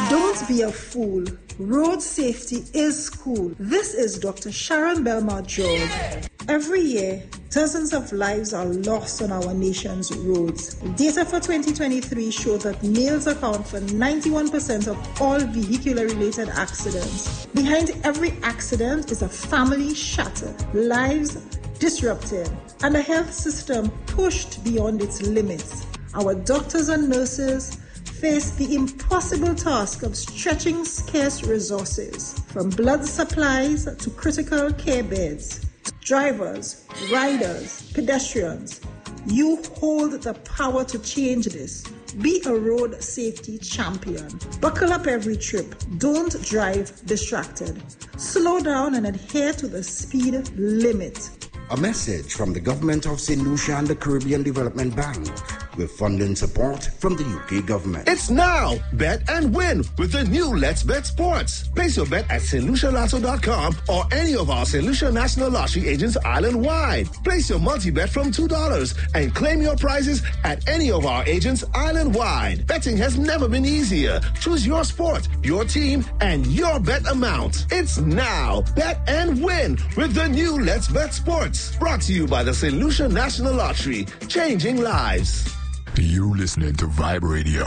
Don't be a fool. Road safety is cool. This is Dr. Sharon Belmont George. Every year, dozens of lives are lost on our nation's roads. Data for 2023 show that males account for 91% of all vehicular-related accidents. Behind every accident is a family shattered, lives disrupted, and a health system pushed beyond its limits. Our doctors and nurses face the impossible task of stretching scarce resources, from blood supplies to critical care beds. Drivers, riders, pedestrians, you hold the power to change this. Be a road safety champion. Buckle up every trip. Don't drive distracted. Slow down and adhere to the speed limit. A message from the government of St. Lucia and the Caribbean Development Bank, with funding support from the UK government. It's now! Bet and win with the new Let's Bet Sports. Place your bet at stlucialotto.com or any of our St. Lucia National Lottery agents island-wide. Place your multi-bet from $2 and claim your prizes at any of our agents island-wide. Betting has never been easier. Choose your sport, your team, and your bet amount. It's now! Bet and win with the new Let's Bet Sports. Brought to you by the St. Lucia National Lottery. Changing lives. You listening to Vibe Radio.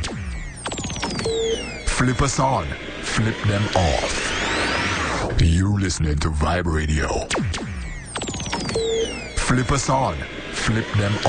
Flip us on, flip them off. You listening to Vibe Radio. Flip us on, flip them